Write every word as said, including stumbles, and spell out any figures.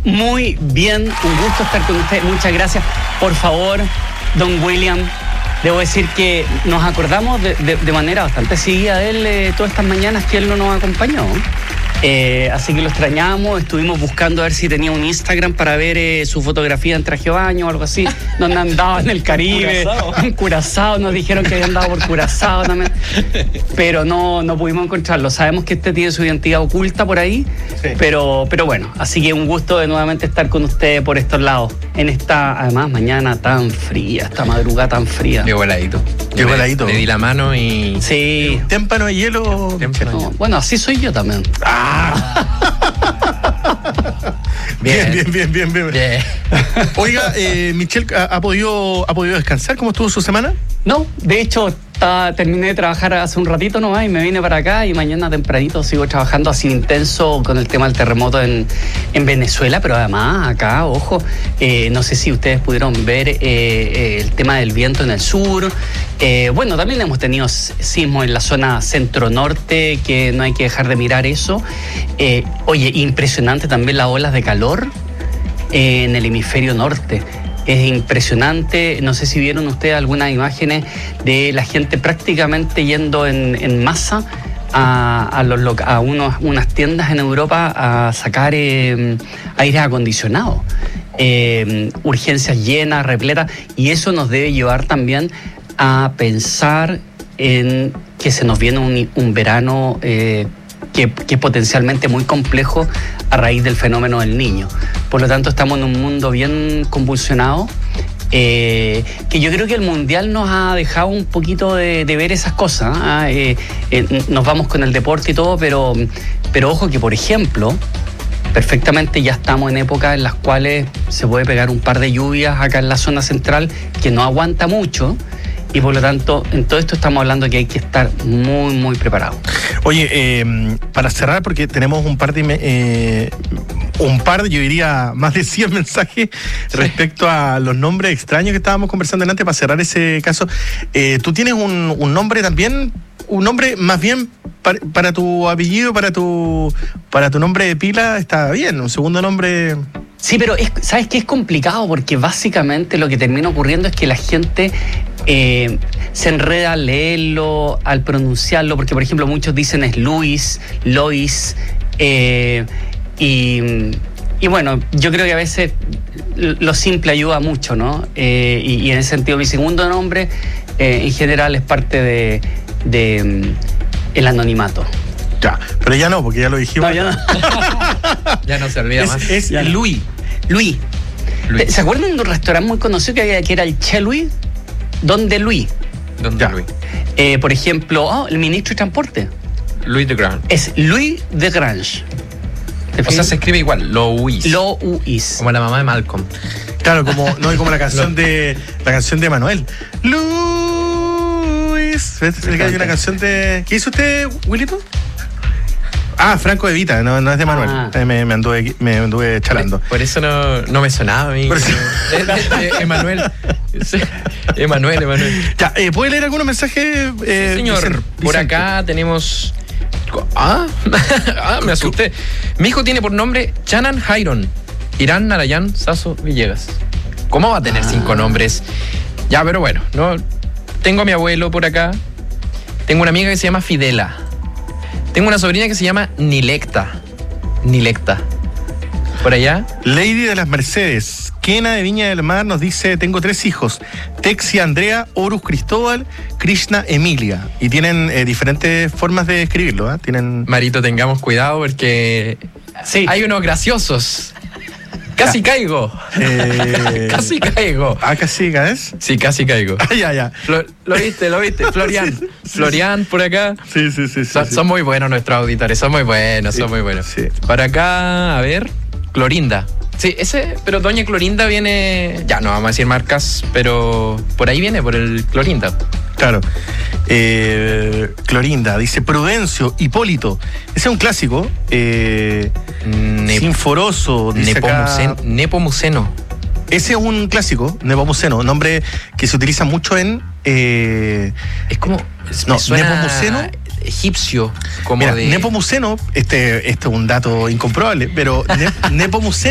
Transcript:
Muy bien, un gusto estar con usted. Muchas gracias. Por favor, don William, debo decir que nos acordamos de, de, de manera bastante seguida de él eh, todas estas mañanas que él no nos acompañó. Eh, así que lo extrañamos, estuvimos buscando a ver si tenía un Instagram para ver eh, su fotografía en traje de baño o algo así, donde andaba en el Caribe, en Curazao, nos dijeron que había andado por Curazao también, pero no, no pudimos encontrarlo. Sabemos que este tiene su identidad oculta por ahí, sí. pero, pero bueno, así que un gusto de nuevamente estar con usted por estos lados, en esta, además, mañana tan fría, esta madrugada tan fría. Qué voladito. Qué voladito. Le di la mano y... Sí. Témpano de hielo. Témpano. No, bueno, así soy yo también. Ah. Bien, bien, bien, bien, bien. Yeah. Oiga, eh, Michelle, ¿ha, ha, podido, ¿ha podido descansar? ¿Cómo estuvo su semana? No, de hecho, está, terminé de trabajar hace un ratito nomás y me vine para acá y mañana tempranito sigo trabajando así intenso con el tema del terremoto en, en Venezuela, pero además acá, ojo, eh, no sé si ustedes pudieron ver eh, eh, el tema del viento en el sur. Eh, bueno, también hemos tenido sismos en la zona centro-norte, que no hay que dejar de mirar eso. Eh, oye, impresionante también las olas de calor eh, en el hemisferio norte. Es impresionante, no sé si vieron ustedes algunas imágenes de la gente prácticamente yendo en, en masa a, a, los, a unos, unas tiendas en Europa a sacar eh, aire acondicionado. Eh, urgencias llenas, repletas, y eso nos debe llevar también a pensar en que se nos viene un, un verano eh, que, que es potencialmente muy complejo a raíz del fenómeno del Niño. Por lo tanto, estamos en un mundo bien convulsionado, eh, que yo creo que el Mundial nos ha dejado un poquito de, de ver esas cosas. ¿eh? Eh, eh, nos vamos con el deporte y todo, pero, pero ojo que, por ejemplo, perfectamente ya estamos en épocas en las cuales se puede pegar un par de lluvias acá en la zona central que no aguanta mucho. Y por lo tanto, en todo esto estamos hablando que hay que estar muy, muy preparados. Oye, eh, para cerrar, porque tenemos un par de, eh, un par, yo diría, más de cien mensajes sí. respecto a los nombres extraños que estábamos conversando delante, para cerrar ese caso. Eh, ¿Tú tienes un, un nombre también, un nombre más bien para, para tu apellido, para tu, para tu nombre de pila? Está bien, un segundo nombre... Sí, pero es, ¿sabes qué? Es complicado porque básicamente lo que termina ocurriendo es que la gente eh, se enreda al leerlo, al pronunciarlo, porque por ejemplo muchos dicen es Luis, Lois, eh, y, y bueno, yo creo que a veces lo simple ayuda mucho, ¿no? Eh, y, y en ese sentido mi segundo nombre eh, en general es parte de, de um, el anonimato. Ya, pero ya no, porque ya lo dijimos. No, ya no. Ya no se olvida es, más. Es ya Louis. Louis. Louis. ¿Se acuerdan de un restaurante muy conocido que había que era el Che Louis? Don de Louis. Don de Louis. Eh, por ejemplo, oh, el ministro de Transporte. Louis de Grange. Es Louis de Grange. O sea, se escribe igual, Louis. Louis. Como la mamá de Malcolm. Claro, como, no, como la canción de la canción de Manuel. Luis. ¿Ves? Hay una canción de. ¿Qué hizo usted, Willito? Ah, Franco de Vita, no, no es de Manuel. Ah. Eh, me, me, anduve, me anduve charlando. Por, por eso no, no me sonaba a mí. Emanuel. Emanuel, Emanuel. Ya, eh, ¿puede leer algunos mensajes? Eh, sí, señor. Vicente, por Vicente. Acá tenemos. Ah, ah, me asusté. Mi hijo tiene por nombre Chanan Jairon Irán Narayan Sasso Villegas. ¿Cómo va a tener ah. cinco nombres? Ya, pero bueno, no. Tengo a mi abuelo por acá. Tengo una amiga que se llama Fidela. Tengo una sobrina que se llama Nilecta. Nilecta. ¿Por allá? Lady de las Mercedes. Kena de Viña del Mar nos dice: tengo tres hijos. Texi Andrea, Horus Cristóbal, Krishna Emilia. Y tienen eh, diferentes formas de escribirlo. ¿eh? Tienen... Marito, tengamos cuidado porque sí. hay unos graciosos. Casi ya. caigo. Eh... casi caigo. Ah, casi caes. Sí, casi caigo. Ah, ya, ya. Lo, lo viste, lo viste. Florian. Sí, sí, Florian por acá. Sí, sí, sí. Son, sí. son muy buenos nuestros auditores. Son muy buenos, sí, son muy buenos. Sí. Para acá, a ver. Clorinda. Sí, ese, pero doña Clorinda viene. Ya no vamos a decir marcas, pero por ahí viene, por el Clorinda. Claro. Eh, Clorinda, dice Prudencio, Hipólito. Ese es un clásico. Eh, Nep- Sinforoso, dice Nepomuceno, acá. Nepomuceno. Ese es un clásico, Nepomuceno, nombre que se utiliza mucho en. Eh, es como. No, suena Nepomuceno. Egipcio. Como Mira, de... Nepomuceno, este, este es un dato incomprobable, pero ne- Nepomuceno.